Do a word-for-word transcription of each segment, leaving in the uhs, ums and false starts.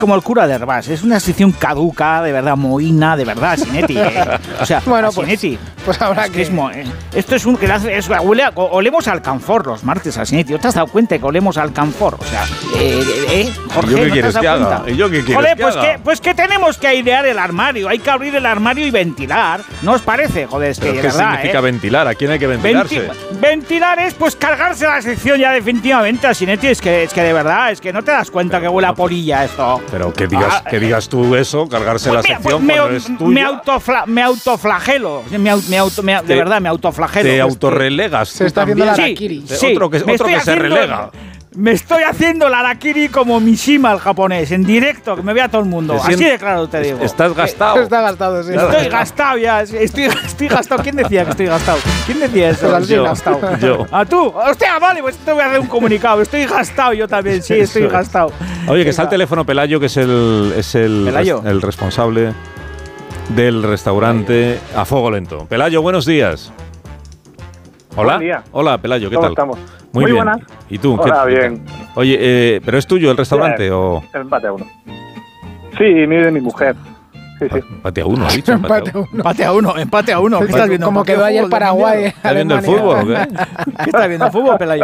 como el cura de Herbás, es una sección caduca, de verdad, mohína, de verdad, Sinetti. Eh. O sea, bueno, Sinetti. Pues, pues habrá es que... que es mo, eh. Esto es un que hace, es, huele a, olemos al alcanfor los martes a Sinetti. ¿No te has dado cuenta que olemos al alcanfor? O sea, eh, eh, Jorge, ¿Y yo qué ¿no quieres te has que dado haga? cuenta? ¿Y yo qué quieres Joder, que pues haga? que, pues que tenemos que airear el armario. Hay que abrir el armario y ventilar. ¿No os parece? Joder, es que ¿Pero de qué verdad, significa eh. ventilar? ¿A quién hay que ventilarse? Venti- ventilar es pues cargarse la sección ya definitivamente a Sinetti. Es que, es que de verdad, es que no te das cuenta Pero, que huele a no, polilla esto. Pero que digas, Ah, que digas tú eso, cargarse Pues la mira, sección pues me, cuando es tuya. me, autofla, me autoflagelo. Me, au- me auto, me, de Te- verdad, me autoflagelo. Te Pues, autorrelegas. Se tú está haciendo también. la Sí, harakiri. sí, Otro que, me otro estoy que se haciendo- relega. Me estoy haciendo la harakiri como Mishima, el japonés, en directo, que me vea todo el mundo. Te Así sientes- de claro te digo. Estás gastado. Está gastado, sí. Estoy gastado ya, estoy, estoy gastado. ¿Quién decía que estoy gastado? ¿Quién decía eso? Pues Estoy yo, gastado. yo. ¿A tú? Hostia, vale, pues te voy a hacer un comunicado. Estoy gastado yo también, sí, estoy Eso es. gastado. Oye, que está el teléfono Pelayo, que es el, es el, Pelayo. el responsable del restaurante A Fuego Lento. Pelayo, buenos días. Hola. Buen día. Hola, Pelayo, ¿qué ¿Cómo tal? estamos? Muy, Muy bien. buenas. ¿Y tú? Hola, ¿Qué- bien. Oye, eh, ¿pero es tuyo el restaurante Bien. o...? Empate a uno. Sí, mide mi mujer. Sí, sí. Empate a uno, ha dicho. Empate Empate a uno. uno. Empate a uno, empate a uno. ¿Qué estás viendo? Como ¿Partido quedó de ayer fútbol del Paraguay. Mundial? ¿Estás viendo el Alemania. fútbol o qué? ¿Qué estás viendo? ¿Fútbol, Pelayo?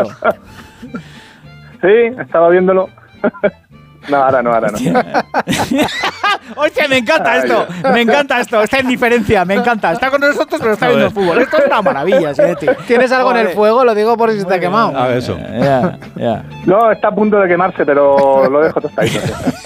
Sí, estaba viéndolo. No, ahora no, ahora no. Hostia, me encanta Ay, esto, me encanta esto, esta indiferencia, me encanta. Está con nosotros, pero está viendo el fútbol. Esto es una maravilla, Sinetti. ¿Tienes algo en el Joder. fuego? Lo digo por si se te ha quemado. Ah, eso. Ya, ya. No, está a punto de quemarse, pero lo dejo tostadito.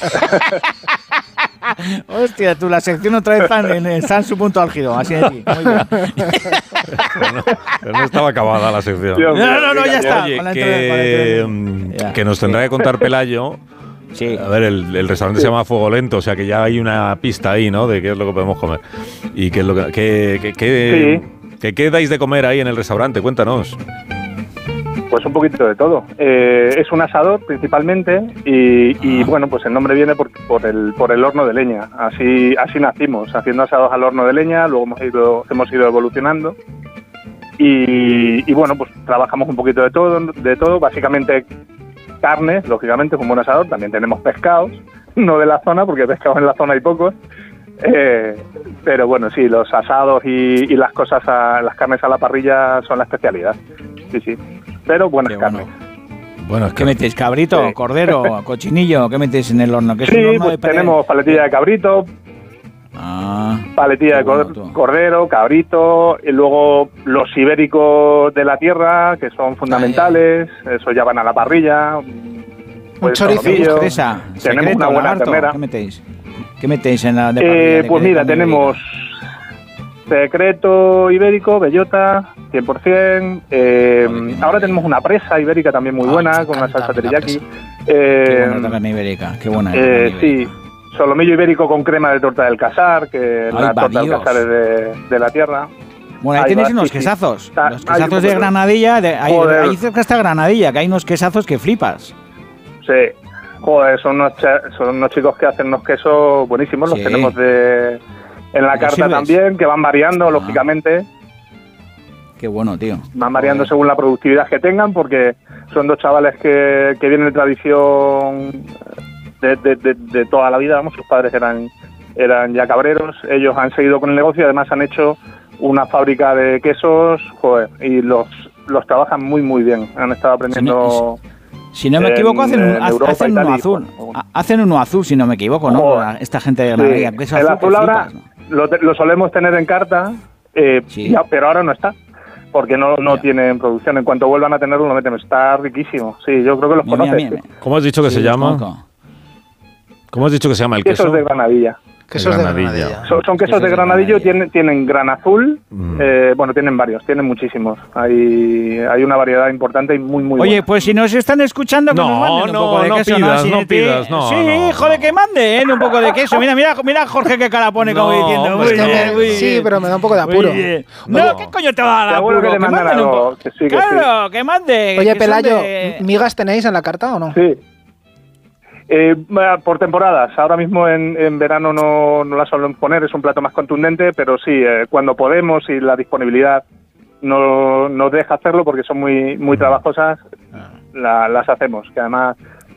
Hostia, tú, la sección otra vez está en, está en su punto álgido, así de ti. Muy bien. Pero no, pero no estaba acabada la sección. Dios mío, No, no, no, qué ya está. Oye, con la que, entrevista, con la entrevista. mm, Ya. que nos tendrá que contar Pelayo. Sí. A ver, el, el restaurante se llama Fuego Lento, o sea que ya hay una pista ahí, ¿no? De qué es lo que podemos comer. Y qué es lo que... que, que, que- que- ¿Qué dais de comer ahí en el restaurante? Cuéntanos. Pues un poquito de todo. Eh, es un asador principalmente y, y, bueno, pues el nombre viene por, por el por el horno de leña. Así así nacimos, haciendo asados al horno de leña. Luego hemos ido hemos ido evolucionando y, y bueno, pues trabajamos un poquito de todo, de todo. Básicamente carnes, lógicamente, como un asador. También tenemos pescados, no de la zona, porque pescados en la zona hay pocos. Eh, pero bueno, sí, los asados y, y las cosas, a, las carnes a la parrilla son la especialidad. Sí, sí. Pero buenas Qué bueno. carnes. Bueno, es ¿Qué metéis? ¿Cabrito? Sí. ¿Cordero? ¿Cochinillo? ¿Qué metéis en el horno? ¿Qué es un Sí, horno pues de pere- tenemos paletilla de cabrito, Ah, paletilla de qué bueno, cor- tú. cordero, cabrito, y luego los ibéricos de la tierra, que son fundamentales, eso ya van a la parrilla. Un chorizo. solomillo. Fresa, Tenemos secreto, una buena lagarto. ternera. ¿Qué metéis? ¿Qué metéis en la de Eh, parrilla de- pues de mira, carne tenemos secreto ibérico, bellota, cien por ciento. Eh, Joder, qué ahora maravilla. tenemos una presa ibérica también muy Ah, buena, me con una encanta salsa la teriyaki. presa. Eh, Qué buena la carne ibérica, qué buena. la eh, carne sí, ibérica. solomillo ibérico con crema de torta del Casar, que Ay, la va torta del Dios. Casar es de, de la tierra. Bueno, ahí Ahí tenéis va, unos sí, sí. quesazos. Está- Los hay un quesazos poco de de- Granadilla. De, ahí, Joder. ahí cerca está Granadilla, que hay unos quesazos que flipas. Sí, joder, son unos, cha- son unos chicos que hacen unos quesos buenísimos, Sí. los tenemos de en la ¿Los carta sirves? también, que van variando, Ah. lógicamente, Qué bueno, tío. van variando Joder. según la productividad que tengan, porque son dos chavales que, que vienen de tradición de, de, de, de toda la vida, vamos, sus padres eran, eran ya cabreros, ellos han seguido con el negocio y además han hecho una fábrica de quesos, joder, y los, los trabajan muy, muy bien, han estado aprendiendo... Si no me en- equivoco, hacen, un- en ha- Europa hacen y uno tal, y, azul. bueno, Ha- Hacen uno azul, si no me equivoco, ¿no? Joder. Esta gente de Sí, Granadilla. Queso el azul, azul que ahora flipas, ¿no? lo, te- lo solemos tener en carta, eh, Sí. ya, pero ahora no está, porque no, no Ya. tienen producción. En cuanto vuelvan a tenerlo, lo metemos. Está riquísimo. Sí, yo creo que los Mira, mira, conoces. mira. sí. ¿Cómo has dicho que Sí, se los llama? conozco. ¿Cómo has dicho que se llama el Quesos queso? de Granadilla. Quesos de Granadilla. Granadilla. Son, son quesos Quesos de de granadillo, Granadilla. tienen, tienen gran azul, Mm. eh, bueno, tienen varios, tienen muchísimos. Hay, hay una variedad importante y muy, muy Oye, buena. pues si nos están escuchando, que No, nos manden un no, poco de no queso, pidas, ¿no? no Sinetti? pidas, no, Sí, no, joder, no. que manden un poco de queso. Mira, mira, mira Jorge qué cara pone como No, diciendo. hombre, Muy Es que no. bien, me- muy sí, bien. pero me da un poco de Muy apuro. bien. No. No, ¿qué coño te va a dar Seguro apuro? que le mandan manden un algo, poco. que sí, que Claro, que manden. Oye, que son Pelayo, de- ¿migas tenéis en la carta o no? Sí. Eh, por temporadas. Ahora mismo en, en verano no, no la solemos poner, es un plato más contundente, pero sí, eh, cuando podemos y la disponibilidad no nos deja hacerlo porque son muy muy trabajosas, la- las hacemos. Que además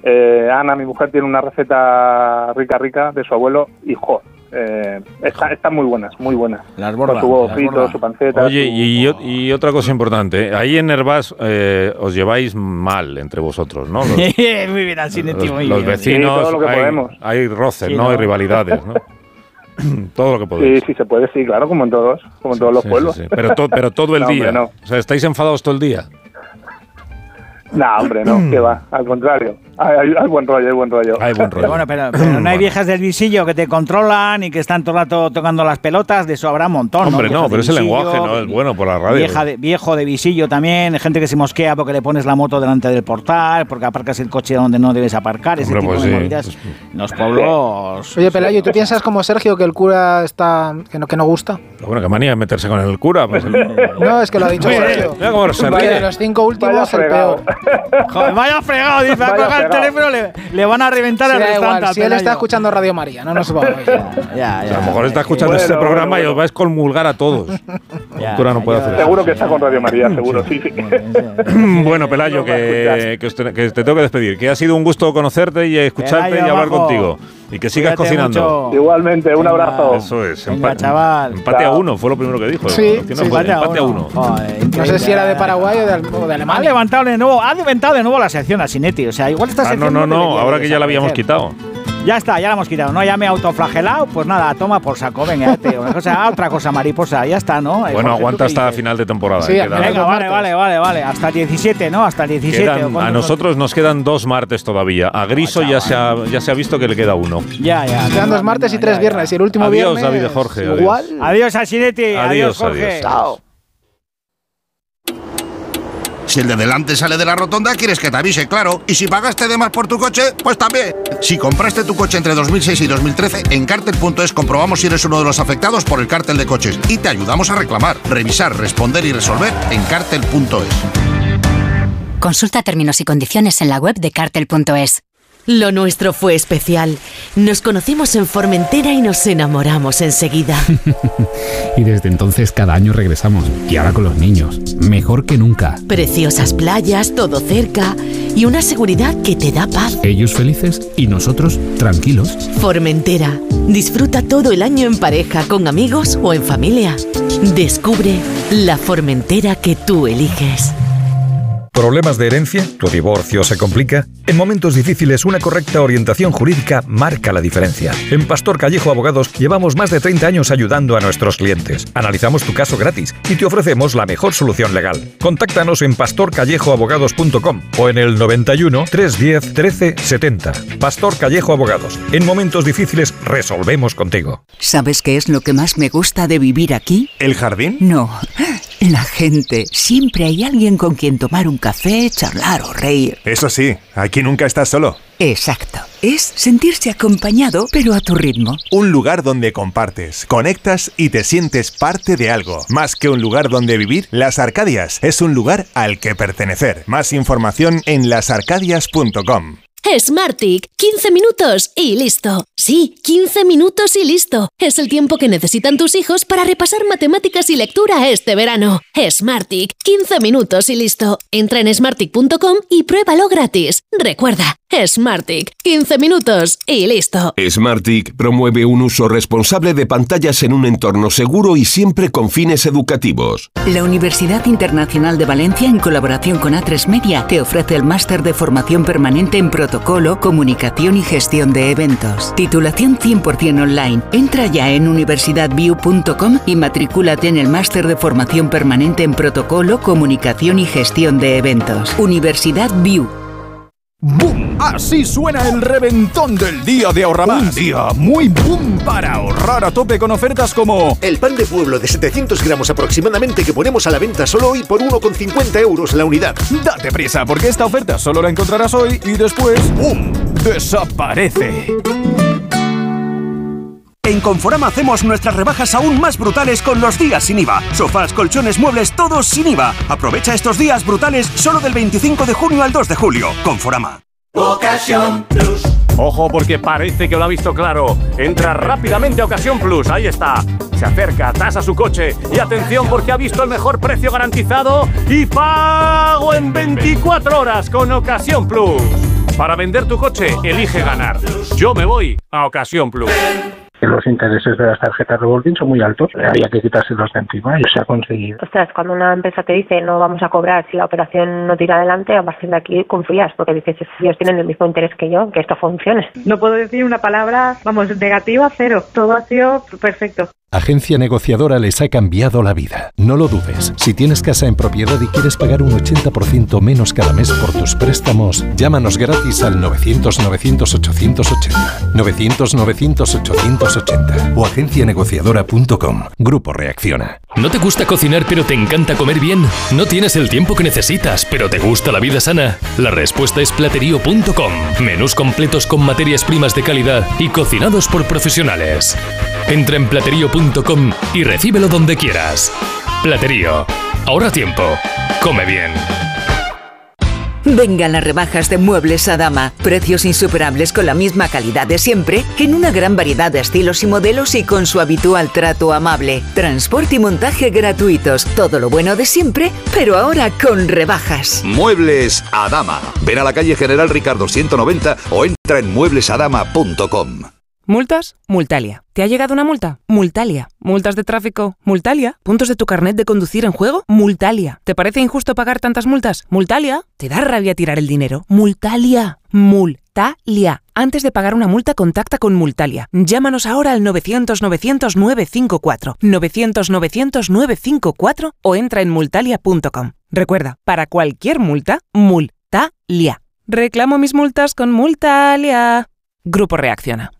Eh, Ana, mi mujer, tiene una receta rica, rica de su abuelo y, jo, eh, está, están muy buenas, muy buenas. Las bordas. Con su huevo las frito, bordas. su panceta. Oye, su... y, y otra cosa importante, ¿eh? Ahí en Nervás eh, os lleváis mal entre vosotros, ¿no? Los, Muy bien, así los, muy los bien. vecinos, Sí, todo lo que hay, podemos. hay roces, Sí, ¿no? ¿no? Hay rivalidades, ¿no? Todo lo que podéis. Sí, sí, se puede, sí, claro, como en todos, como en todos los Sí, pueblos. sí, sí. Pero, to, pero todo el No, día. hombre, no. O sea, ¿estáis enfadados todo el día? No, hombre, no, que va, al contrario. Hay, hay, hay buen rollo, hay buen rollo. Hay buen rollo. Pero bueno, pero, pero no hay Bueno. viejas del visillo que te controlan y que están todo el rato tocando las pelotas, de eso habrá un montón. Hombre, ¿no? no, Viejas pero de ese visillo, lenguaje no es bueno por la radio. Vieja de, viejo de visillo también, gente que se mosquea porque le pones la moto delante del portal, porque aparcas el coche donde no debes aparcar, ese Hombre, tipo pues de sí. movidas. Pues- En los pueblos... Oye, Pelayo, ¿tú piensas como Sergio que el cura está que no, que no gusta? Pero bueno, qué manía de meterse con el cura. Pues el- No, es que lo ha dicho Sergio. Mira cómo se Que ríe. de los cinco últimos, Vaya el fregado. peor. Joder, vaya fregado, dice, va a Vaya coger el fregado. teléfono, le, le van a reventar Sí, el da restaurante. igual, al si él Pelayo. está escuchando Radio María, no nos va a oír. Ya, O ya. sea, a lo mejor está escuchando Bueno, este bueno, programa y bueno. os vais a excomulgar a todos. Ya, El cura no ya, puede yo- hacer eso. Seguro que está con Radio María, seguro, sí, sí. Bueno, Pelayo, No va a que, escuchar. que, os te, que te tengo que despedir. Que ha sido un gusto conocerte y escucharte Pelayo, y hablar abajo. contigo. Y que sigas Cuídate cocinando. mucho. Igualmente, un Venga. abrazo. Eso es. Venga, empa- chaval. Empate Chao. a uno, fue lo primero que dijo. Sí, Empate sí, empate, empate a uno. Joder, No sé increíble. si era de Paraguay o de, o de Ha Alemania. levantado de nuevo, ha levantado de nuevo la sección Asinetti. O sea, igual esta Ah, sección no, no, no. debería Ahora de que ya la habíamos desaparecer. quitado. Ya está, ya la hemos quitado, ¿no? Ya me he autoflagelado, pues nada, toma por saco, venga, te, o sea, otra cosa, mariposa, ya está, ¿no? Eh, Bueno, Jorge, aguanta ¿tú qué hasta dices? final de temporada. Sí, eh, al queda- menos Venga, los vale, martes. vale, vale, vale, hasta el diecisiete, ¿no? Hasta el diecisiete. quedan- ¿o cuándo? a nosotros nos quedan dos martes todavía. A Griso ya se, ha, ya se ha visto que le queda uno. Ya, ya. Quedan dos martes y tres ya, ya. viernes. Y el último Adiós, viernes. David de Jorge, adiós. Igual. Adiós, Asinetti. Adiós, Adiós, Jorge. adiós. Chao. Si el de delante sale de la rotonda, quieres que te avise, claro. Y si pagaste de más por tu coche, pues también. Si compraste tu coche entre dos mil seis y dos mil trece, en Cartel punto es comprobamos si eres uno de los afectados por el cártel de coches y te ayudamos a reclamar, revisar, responder y resolver en Cartel punto es. Consulta términos y condiciones en la web de Cartel punto es. Lo nuestro fue especial. Nos conocimos en Formentera y nos enamoramos enseguida. Y desde entonces cada año regresamos. Y ahora con los niños. Mejor que nunca. Preciosas playas, todo cerca y una seguridad que te da paz. Ellos felices y nosotros tranquilos. Formentera. Disfruta todo el año en pareja, con amigos o en familia. Descubre la Formentera que tú eliges. ¿Problemas de herencia? ¿Tu divorcio se complica? En momentos difíciles, una correcta orientación jurídica marca la diferencia. En Pastor Callejo Abogados llevamos más de treinta años ayudando a nuestros clientes. Analizamos tu caso gratis y te ofrecemos la mejor solución legal. Contáctanos en pastor callejo abogados punto com o en el noventa y uno, trescientos diez, trece setenta. Pastor Callejo Abogados. En momentos difíciles resolvemos contigo. ¿Sabes qué es lo que más me gusta de vivir aquí? ¿El jardín? No, la gente. Siempre hay alguien con quien tomar un café, charlar o reír. Eso sí, aquí nunca estás solo. Exacto. Es sentirse acompañado, pero a tu ritmo. Un lugar donde compartes, conectas y te sientes parte de algo. Más que un lugar donde vivir, Las Arcadias es un lugar al que pertenecer. Más información en las arcadias punto com. Smartick, quince minutos y listo. Sí, quince minutos y listo. Es el tiempo que necesitan tus hijos para repasar matemáticas y lectura este verano. Smartick, quince minutos y listo. Entra en smartick punto com y pruébalo gratis. Recuerda, Smartick, quince minutos y listo. Smartick promueve un uso responsable de pantallas en un entorno seguro y siempre con fines educativos. La Universidad Internacional de Valencia, en colaboración con A tres Media, te ofrece el máster de formación permanente en protocolo, comunicación y gestión de eventos. Titulación cien por ciento online. Entra ya en universidad view punto com y matricúlate en el máster de formación permanente en protocolo, comunicación y gestión de eventos. Universidad View. ¡Boom! Así suena el reventón del día de Ahorramás. Un día muy boom para ahorrar a tope con ofertas como el pan de pueblo de setecientos gramos aproximadamente que ponemos a la venta solo hoy por uno con cincuenta euros la unidad. Date prisa porque esta oferta solo la encontrarás hoy y después ¡boom! Desaparece. En Conforama hacemos nuestras rebajas aún más brutales con los días sin I V A. Sofás, colchones, muebles, todos sin I V A. Aprovecha estos días brutales solo del veinticinco de junio al dos de julio. Conforama. Ocasión Plus. Ojo porque parece que lo ha visto claro. Entra rápidamente a Ocasión Plus, ahí está. Se acerca, tasa su coche y atención porque ha visto el mejor precio garantizado y pago en veinticuatro horas con Ocasión Plus. Para vender tu coche, elige ganar. Yo me voy a Ocasión Plus. Los intereses de las tarjetas revolving son muy altos, había que quitárselos de encima y se ha conseguido. Ostras, cuando una empresa te dice no vamos a cobrar si la operación no tira adelante, a partir de aquí confías, porque dices, ellos tienen el mismo interés que yo, que esto funcione. No puedo decir una palabra, vamos, negativa, cero. Todo ha sido perfecto. Agencia Negociadora les ha cambiado la vida. No lo dudes. Si tienes casa en propiedad y quieres pagar un ochenta por ciento menos cada mes por tus préstamos, llámanos gratis al novecientos novecientos ochocientos ochenta. novecientos novecientos ochocientos ochenta o agencia negociadora punto com. Grupo Reacciona. ¿No te gusta cocinar pero te encanta comer bien? ¿No tienes el tiempo que necesitas pero te gusta la vida sana? La respuesta es platerío punto com. Menús completos con materias primas de calidad y cocinados por profesionales. Entra en platerío punto com y recíbelo donde quieras. Platerío. Ahorra tiempo. Come bien. Vengan las rebajas de Muebles Adama. Precios insuperables con la misma calidad de siempre, en una gran variedad de estilos y modelos y con su habitual trato amable. Transporte y montaje gratuitos. Todo lo bueno de siempre, pero ahora con rebajas. Muebles Adama. Ven a la calle General Ricardo ciento noventa o entra en muebles adama punto com. ¿Multas? Multalia. ¿Te ha llegado una multa? Multalia. ¿Multas de tráfico? Multalia. ¿Puntos de tu carnet de conducir en juego? Multalia. ¿Te parece injusto pagar tantas multas? Multalia. ¿Te da rabia tirar el dinero? Multalia. Multalia. Antes de pagar una multa, contacta con Multalia. Llámanos ahora al novecientos novecientos nueve cinco cuatro. novecientos novecientos nueve cinco cuatro o entra en multalia punto com. Recuerda, para cualquier multa, Multalia. Reclamo mis multas con Multalia. Grupo Reacciona.